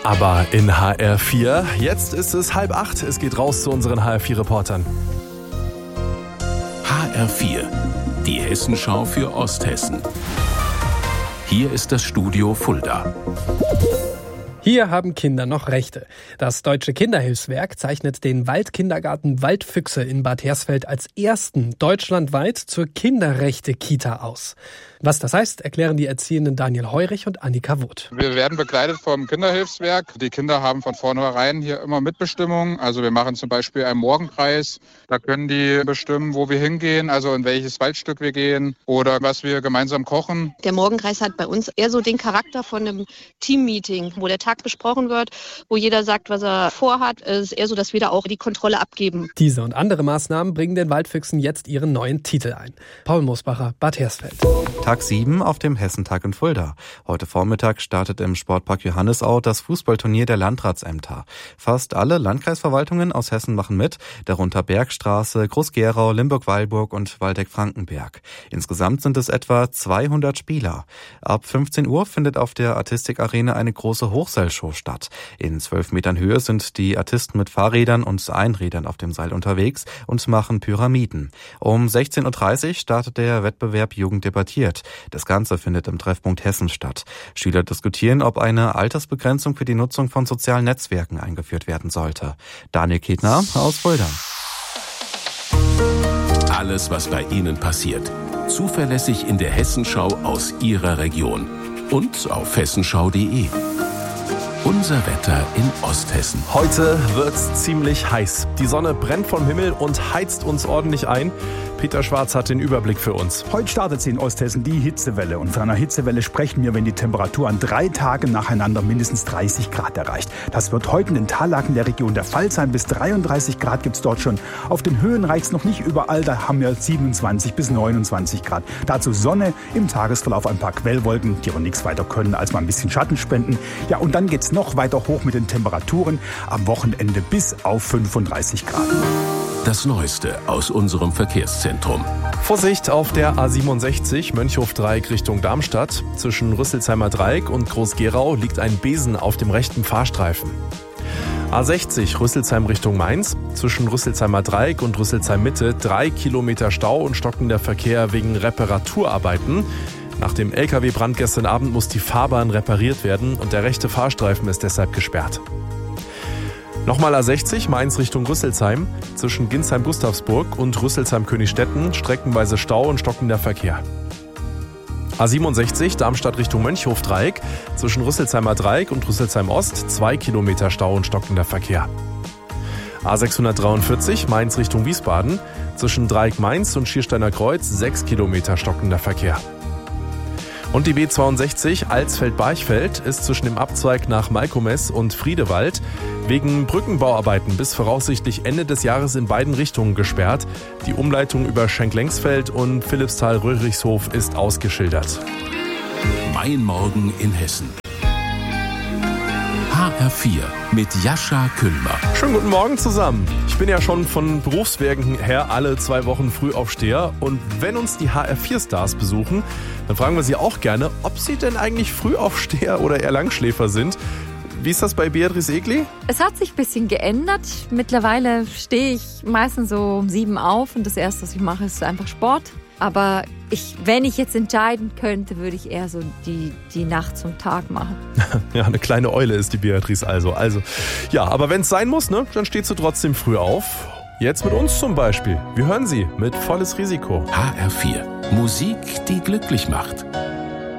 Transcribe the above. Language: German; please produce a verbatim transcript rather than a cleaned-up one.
Aber in H R vier, jetzt ist es halb acht, es geht raus zu unseren H R vier Reportern. H R vier, die Hessenschau für Osthessen. Hier ist das Studio Fulda. Hier haben Kinder noch Rechte. Das Deutsche Kinderhilfswerk zeichnet den Waldkindergarten Waldfüchse in Bad Hersfeld als ersten deutschlandweit zur Kinderrechte-Kita aus. Was das heißt, erklären die Erziehenden Daniel Heurich und Annika Woth. Wir werden begleitet vom Kinderhilfswerk. Die Kinder haben von vornherein hier immer Mitbestimmung. Also wir machen zum Beispiel einen Morgenkreis. Da können die bestimmen, wo wir hingehen, also in welches Waldstück wir gehen oder was wir gemeinsam kochen. Der Morgenkreis hat bei uns eher so den Charakter von einem Teammeeting, wo der Tag besprochen wird, wo jeder sagt, was er vorhat. Es ist eher so, dass wir da auch die Kontrolle abgeben. Diese und andere Maßnahmen bringen den Waldfüchsen jetzt ihren neuen Titel ein. Paul Mosbacher, Bad Hersfeld. Tag sieben auf dem Hessentag in Fulda. Heute Vormittag startet im Sportpark Johannisau das Fußballturnier der Landratsämter. Fast alle Landkreisverwaltungen aus Hessen machen mit, darunter Bergstraße, Groß-Gerau, Limburg-Weilburg und Waldeck-Frankenberg. Insgesamt sind es etwa zweihundert Spieler. Ab fünfzehn Uhr findet auf der Artistik-Arena eine große Hochseilshow statt. In zwölf Metern Höhe sind die Artisten mit Fahrrädern und Einrädern auf dem Seil unterwegs und machen Pyramiden. Um sechzehn Uhr dreißig startet der Wettbewerb Jugend debattiert. Das Ganze findet im Treffpunkt Hessen statt. Schüler diskutieren, ob eine Altersbegrenzung für die Nutzung von sozialen Netzwerken eingeführt werden sollte. Daniel Ketner aus Fulda. Alles, was bei Ihnen passiert. Zuverlässig in der Hessenschau aus Ihrer Region. Und auf hessenschau punkt de. Unser Wetter in Osthessen. Heute wird's ziemlich heiß. Die Sonne brennt vom Himmel und heizt uns ordentlich ein. Peter Schwarz hat den Überblick für uns. Heute startet sie in Osthessen, die Hitzewelle. Und von einer Hitzewelle sprechen wir, wenn die Temperatur an drei Tagen nacheinander mindestens dreißig Grad erreicht. Das wird heute in den Tallagen der Region der Fall sein. Bis dreiunddreißig Grad gibt's dort schon. Auf den Höhen reicht's noch nicht überall. Da haben wir siebenundzwanzig bis neunundzwanzig Grad. Dazu Sonne, im Tagesverlauf ein paar Quellwolken, die aber nichts weiter können, als mal ein bisschen Schatten spenden. Ja, und dann geht's noch weiter hoch mit den Temperaturen. Am Wochenende bis auf fünfunddreißig Grad. Das Neueste aus unserem Verkehrszentrum. Vorsicht auf der A siebenundsechzig Mönchhof-Dreieck Richtung Darmstadt. Zwischen Rüsselsheimer Dreieck und Groß-Gerau liegt ein Besen auf dem rechten Fahrstreifen. A sechzig Rüsselsheim Richtung Mainz. Zwischen Rüsselsheimer Dreieck und Rüsselsheim Mitte drei Kilometer Stau und stockender Verkehr wegen Reparaturarbeiten. Nach dem L K W-Brand gestern Abend muss die Fahrbahn repariert werden und der rechte Fahrstreifen ist deshalb gesperrt. Nochmal A sechzig, Mainz Richtung Rüsselsheim. Zwischen Ginsheim-Gustavsburg und Rüsselsheim-Königstetten streckenweise Stau und stockender Verkehr. A siebenundsechzig, Darmstadt Richtung Mönchhof-Dreieck. Zwischen Rüsselsheimer Dreieck und Rüsselsheim-Ost zwei Kilometer Stau und stockender Verkehr. A sechshundertdreiundvierzig, Mainz Richtung Wiesbaden. Zwischen Dreieck-Mainz und Schiersteiner Kreuz sechs Kilometer stockender Verkehr. Und die B zweiundsechzig Alsfeld-Barchfeld ist zwischen dem Abzweig nach Malkomes und Friedewald wegen Brückenbauarbeiten bis voraussichtlich Ende des Jahres in beiden Richtungen gesperrt. Die Umleitung über Schenklengsfeld und Philippsthal-Röhrichshof ist ausgeschildert. Mein Morgen in Hessen. H R vier mit Jascha Kühlmer. Schönen guten Morgen zusammen. Ich bin ja schon von Berufswegen her alle zwei Wochen Frühaufsteher. Und wenn uns die H R vier Stars besuchen, dann fragen wir sie auch gerne, ob sie denn eigentlich Frühaufsteher oder eher Langschläfer sind. Wie ist das bei Beatrice Egli? Es hat sich ein bisschen geändert. Mittlerweile stehe ich meistens so um sieben auf und das Erste, was ich mache, ist einfach Sport. Aber ich, wenn ich jetzt entscheiden könnte, würde ich eher so die, die Nacht zum Tag machen. Ja, eine kleine Eule ist die Beatrice also. Also ja, aber wenn es sein muss, ne, dann steht sie trotzdem früh auf. Jetzt mit uns zum Beispiel. Wir hören sie mit Volles Risiko. H R vier. Musik, die glücklich macht.